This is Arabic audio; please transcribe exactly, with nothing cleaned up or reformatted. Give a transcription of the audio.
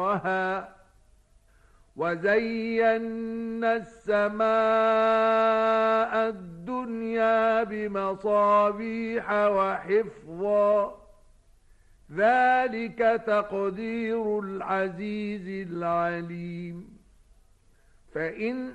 وزينا السماء الدنيا بمصابيح وحفظا ذلك تقدير العزيز العليم. فإن